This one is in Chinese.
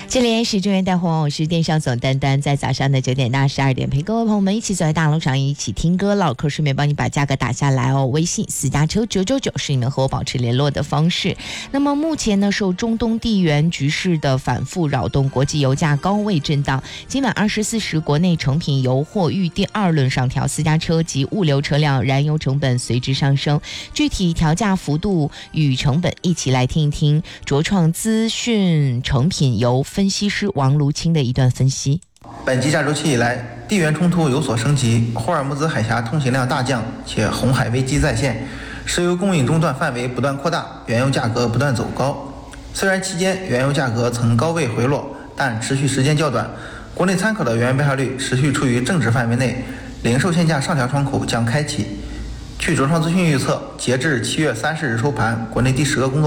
这里是中原带货，我是电商总丹丹，在早上的9点到12点，陪各位朋友们一起走在大路上，一起听歌唠嗑，顺便帮你把价格打下来哦。微信私家车999是你们和我保持联络的方式。那么目前呢，受中东地缘局势的反复扰动，国际油价高位震荡，今晚24时国内成品油货遇第2轮上调，私家车及物流车辆燃油成本随之上升，具体调价幅度与成本一起来听一听卓创资讯成品油分析师王卢清的一段分析。 本计价周期以来，地缘冲突有所升级，霍尔木兹海峡通行量大降，且红海危机再现，石油供应中断范围不断扩大，原油价格不断走高。虽然期间原油价格曾高位回落，但持续时间较短，国内参考的原油标价率持续处于正值范围内，零售限价上调窗口将开启。据卓创资讯预测，截至7月30日收盘，国内第10个工作